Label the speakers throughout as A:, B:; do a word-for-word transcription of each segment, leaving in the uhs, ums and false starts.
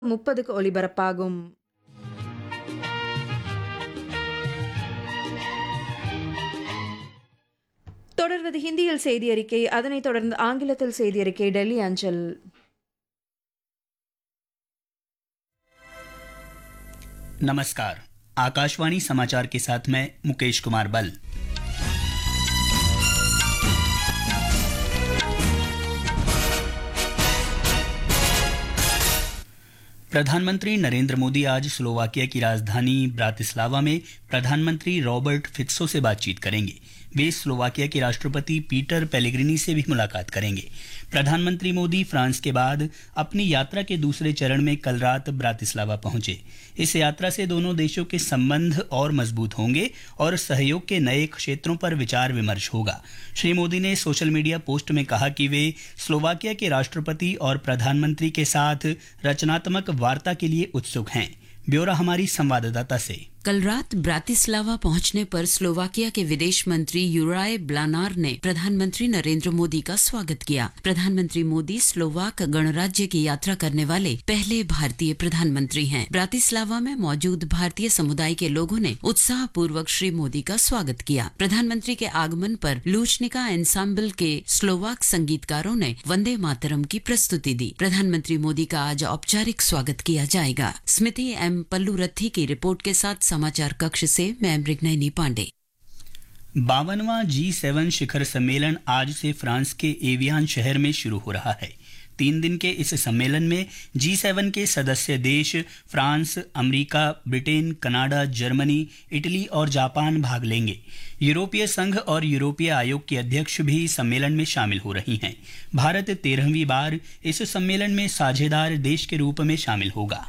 A: முப்பதுக்கு ஒலிபரப்பாகும். தொடர்வது ஹிந்தியில் செய்தி அறிக்கை. அதனைத் தொடர்ந்து ஆங்கிலத்தில் செய்தி அறிக்கை டெல்லி அஞ்சல்.
B: नमस्कार, आकाशवाणी समाचार के साथ मैं मुकेश कुमार बल। प्रधानमंत्री नरेंद्र मोदी आज स्लोवाकिया की राजधानी ब्रातिस्लावा में प्रधानमंत्री रॉबर्ट फित्सो से बातचीत करेंगे। वे स्लोवाकिया के राष्ट्रपति पीटर पेलेग्रिनी से भी मुलाकात करेंगे। प्रधानमंत्री मोदी फ्रांस के बाद अपनी यात्रा के दूसरे चरण में कल रात ब्रातिस्लावा पहुंचे। इस यात्रा से दोनों देशों के संबंध और मजबूत होंगे और सहयोग के नए क्षेत्रों पर विचार विमर्श होगा। श्री मोदी ने सोशल मीडिया पोस्ट में कहा कि वे स्लोवाकिया के राष्ट्रपति और प्रधानमंत्री के साथ रचनात्मक वार्ता के लिए उत्सुक हैं। ब्यौरा हमारी संवाददाता से।
C: कल रात ब्रातिस्लावा पहुंचने पर स्लोवाकिया के विदेश मंत्री यूराय ब्लानार ने प्रधानमंत्री नरेंद्र मोदी का स्वागत किया। प्रधानमंत्री मोदी स्लोवाक गणराज्य की यात्रा करने वाले पहले भारतीय प्रधानमंत्री हैं। ब्रातिस्लावा में मौजूद भारतीय समुदाय के लोगों ने उत्साहपूर्वक श्री मोदी का स्वागत किया। प्रधानमंत्री के आगमन पर लूचनिका एंसाम्बल के स्लोवाक संगीतकारों ने वंदे मातरम की प्रस्तुति दी। प्रधानमंत्री मोदी का आज औपचारिक स्वागत किया जाएगा। स्मृति एम पल्लूरथी की रिपोर्ट के साथ समाचार कक्ष से मैं मृगनयनी पांडे।
B: बावनवां जी सेवन शिखर सम्मेलन आज से फ्रांस के एवियान शहर में शुरू हो रहा है। तीन दिन के इस सम्मेलन में जी सेवन के सदस्य देश France, America, Britain, Canada, Germany, Italy और जापान भाग लेंगे। यूरोपीय संघ और यूरोपीय आयोग की अध्यक्ष भी सम्मेलन में शामिल हो रही हैं। भारत तेरहवीं बार इस सम्मेलन में साझेदार देश के रूप में शामिल होगा।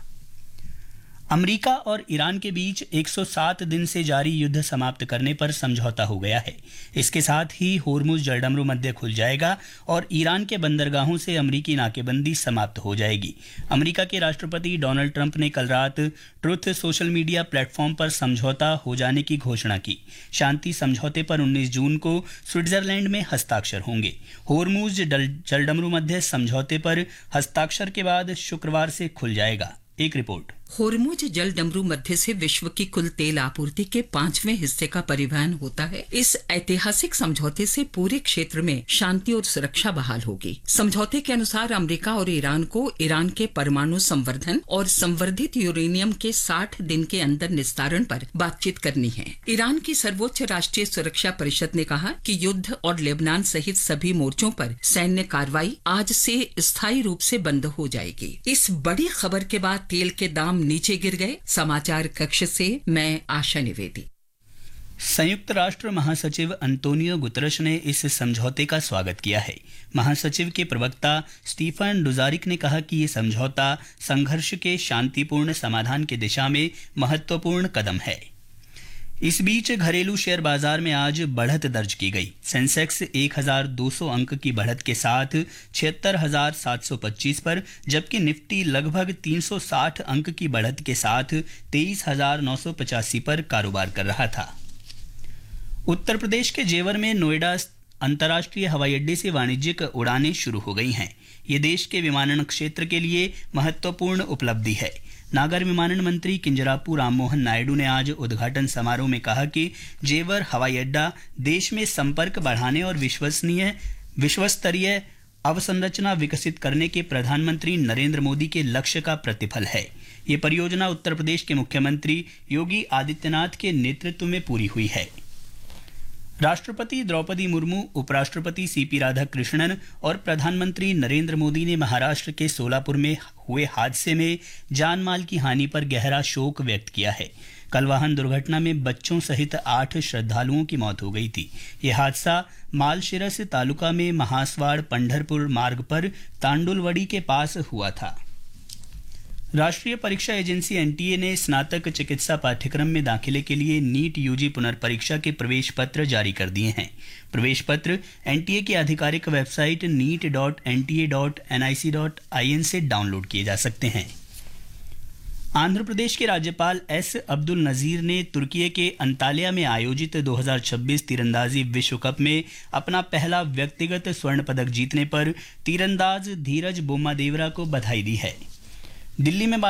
B: अमेरिका और ईरान के बीच एक सौ सात दिन से जारी युद्ध समाप्त करने पर समझौता हो गया है। इसके साथ ही होर्मुज जलडमरू मध्य खुल जाएगा और ईरान के बंदरगाहों से अमेरिकी नाकेबंदी समाप्त हो जाएगी। अमेरिका के राष्ट्रपति डोनाल्ड ट्रंप ने कल रात ट्रुथ सोशल मीडिया प्लेटफॉर्म पर समझौता हो जाने की घोषणा की। शांति समझौते पर उन्नीस जून को स्विट्जरलैंड में हस्ताक्षर होंगे। होर्मुज जलडमरू मध्य समझौते पर हस्ताक्षर के बाद शुक्रवार से खुल जाएगा। एक रिपोर्ट।
D: होर्मुज जल डमरू मध्य से विश्व की कुल तेल आपूर्ति के पांचवें हिस्से का परिवहन होता है। इस ऐतिहासिक समझौते से पूरे क्षेत्र में शांति और सुरक्षा बहाल होगी। समझौते के अनुसार अमेरिका और ईरान को ईरान के परमाणु संवर्धन और संवर्धित यूरेनियम के साठ दिन के अंदर निस्तारण पर बातचीत करनी है। ईरान की सर्वोच्च राष्ट्रीय सुरक्षा परिषद ने कहा कि युद्ध और लेबनान सहित सभी मोर्चों पर सैन्य कार्रवाई आज से स्थायी रूप से बंद हो जाएगी। इस बड़ी खबर के बाद तेल के दाम नीचे गिर गए। समाचार कक्ष से मैं आशा निवेदी।
B: संयुक्त राष्ट्र महासचिव अंतोनियो गुतरश ने इस समझौते का स्वागत किया है। महासचिव के प्रवक्ता स्टीफन डुजारिक ने कहा कि ये समझौता संघर्ष के शांतिपूर्ण समाधान की दिशा में महत्वपूर्ण कदम है। इस बीच घरेलू शेयर बाजार में आज बढ़त दर्ज की गई। सेंसेक्स एक हज़ार दो सौ अंक की बढ़त के साथ छिहत्तर हज़ार सात सौ पच्चीस पर, जबकि निफ्टी लगभग तीन सौ साठ अंक की बढ़त के साथ तेईस हज़ार नौ सौ पचासी पर कारोबार कर रहा था। उत्तर प्रदेश के जेवर में नोएडा अंतर्राष्ट्रीय हवाई अड्डे से वाणिज्यिक उड़ानें शुरू हो गई हैं। ये देश के विमानन क्षेत्र के लिए महत्वपूर्ण उपलब्धि है। नागर विमानन मंत्री किंजरापू राममोहन नायडू ने आज उद्घाटन समारोह में कहा कि जेवर हवाई अड्डा देश में संपर्क बढ़ाने और विश्वसनीय विश्वस्तरीय अवसंरचना विकसित करने के प्रधानमंत्री नरेंद्र मोदी के लक्ष्य का प्रतिफल है। ये परियोजना उत्तर प्रदेश के मुख्यमंत्री योगी आदित्यनाथ के नेतृत्व में पूरी हुई है। राष्ट्रपति द्रौपदी मुर्मू, उपराष्ट्रपति सीपी राधाकृष्णन और प्रधानमंत्री नरेंद्र मोदी ने महाराष्ट्र के सोलापुर में हुए हादसे में जान माल की हानि पर गहरा शोक व्यक्त किया है। कल वाहन दुर्घटना में बच्चों सहित आठ श्रद्धालुओं की मौत हो गई थी। यह हादसा मालशिरस तालुका में महासवाड़ पंढरपुर मार्ग पर तांडुलवड़ी के पास हुआ था। राष्ट्रीय परीक्षा एजेंसी एनटीए ने स्नातक चिकित्सा पाठ्यक्रम में दाखिले के लिए नीट यूजी पुनर्परीक्षा के प्रवेश पत्र जारी कर दिए हैं। प्रवेश पत्र एनटीए की आधिकारिक website NEET dot N T A dot N I C dot I N से डाउनलोड किए जा सकते हैं। आंध्र प्रदेश के राज्यपाल एस अब्दुल नजीर ने तुर्की के अंताल्या में आयोजित दो हज़ार छब्बीस तीरंदाजी विश्व कप में अपना पहला व्यक्तिगत स्वर्ण पदक जीतने पर तीरंदाज धीरज बोम्मादेवरा को बधाई दी है। दिल्ली में